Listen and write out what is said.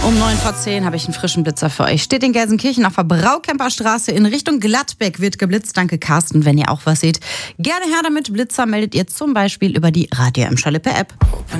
Um 9:10 habe ich einen frischen Blitzer für euch. Steht in Gelsenkirchen auf der Braukemperstraße in Richtung Gladbeck, wird geblitzt. Danke, Carsten, wenn ihr auch was seht. Gerne her damit. Blitzer meldet ihr zum Beispiel über die Radio Emscher Lippe App.